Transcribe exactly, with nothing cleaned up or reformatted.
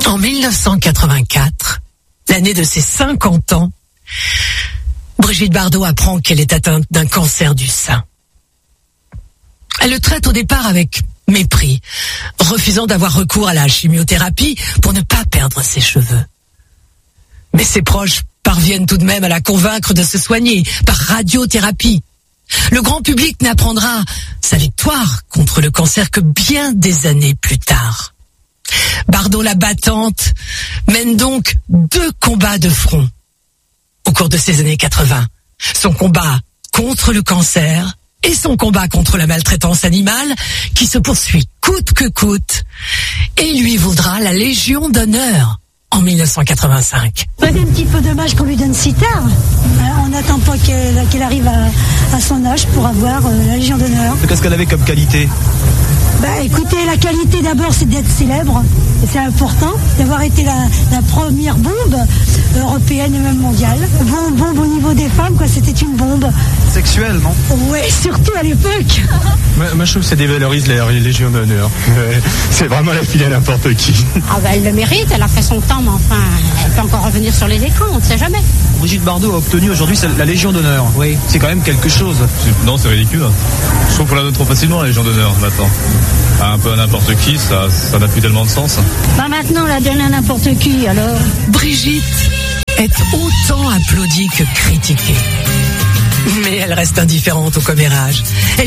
En dix-neuf cent quatre-vingt-quatre, l'année de ses cinquante ans, Brigitte Bardot apprend qu'elle est atteinte d'un cancer du sein. Elle le traite au départ avec mépris, refusant d'avoir recours à la chimiothérapie pour ne pas perdre ses cheveux. Mais ses proches parviennent tout de même à la convaincre de se soigner par radiothérapie. Le grand public n'apprendra sa victoire contre le cancer que bien des années plus tard. Bardot la battante mène donc deux combats de front au cours de ces années quatre-vingts. Son combat contre le cancer et son combat contre la maltraitance animale qui se poursuit coûte que coûte et lui vaudra la Légion d'honneur en dix-neuf cent quatre-vingt-cinq. C'est un petit peu dommage qu'on lui donne si tard. On n'attend pas qu'elle, qu'elle arrive à, à son âge pour avoir euh, la Légion d'honneur. Qu'est-ce qu'elle avait comme qualité ? Bah écoutez, la qualité d'abord c'est d'être célèbre, et c'est important, d'avoir été la, la première bombe européenne et même mondiale. Bon, bombe au niveau des femmes, quoi, c'était une bombe. Sexuelle, non ? Ouais, surtout à l'époque. Moi, moi je trouve que ça dévalorise la Légion d'honneur. Euh, c'est vraiment la filer à n'importe qui. Ah bah elle le mérite, elle a fait son temps, mais enfin, elle peut encore revenir sur les écrans, on ne sait jamais. Brigitte Bardot a obtenu aujourd'hui la Légion d'honneur. Oui. C'est quand même quelque chose. C'est, non, c'est ridicule. Je trouve qu'on la donne trop facilement, la Légion d'honneur, maintenant. À un peu à n'importe qui, ça, ça n'a plus tellement de sens. Bah maintenant, on la donne à n'importe qui, alors. Brigitte est autant applaudie que critiquée. Mais elle reste indifférente au commérage. Elle